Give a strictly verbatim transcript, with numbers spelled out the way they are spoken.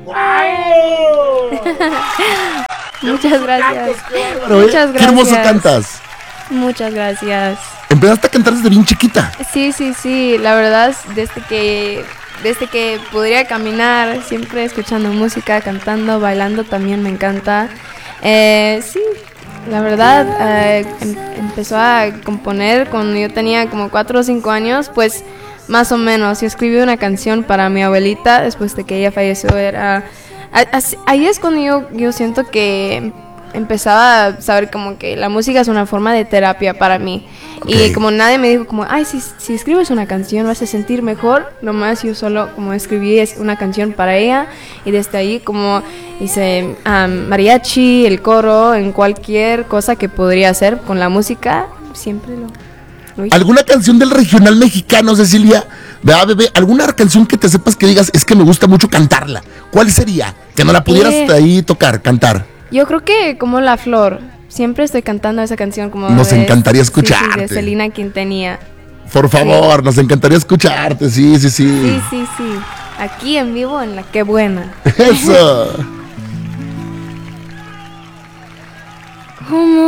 Muchas gracias. Pero, Muchas ¿eh? Qué hermoso gracias. cantas. Muchas gracias. Empezaste a cantar desde bien chiquita. Sí, sí, sí, la verdad, desde que, desde que podría caminar, siempre escuchando música, cantando, bailando, también me encanta. Eh, sí, la verdad, eh, em- empezó a componer cuando yo tenía como cuatro o cinco años, pues más o menos. Yo escribí una canción para mi abuelita después de que ella falleció. Era, a- así- ahí es cuando yo, yo siento que empezaba a saber como que la música es una forma de terapia para mí. Ok. Y como nadie me dijo como, ay, si, si escribes una canción vas a sentir mejor, nomás yo solo como escribí es una canción para ella y desde ahí como hice um, mariachi, el coro, en cualquier cosa que podría hacer con la música, siempre lo, lo hice. ¿Alguna canción del regional mexicano, Cecilia? Vea, bebé, ¿alguna canción que te sepas que digas, es que me gusta mucho cantarla? ¿Cuál sería? Que no la pudieras Eh. ahí tocar, cantar. Yo creo que como La Flor, siempre estoy cantando esa canción como Nos de- encantaría sí, sí, escucharte. de Selena Quintanilla. Por favor, nos encantaría escucharte, sí, sí, sí. Sí, sí, sí. Aquí en vivo en la Qué Buena. Eso. Como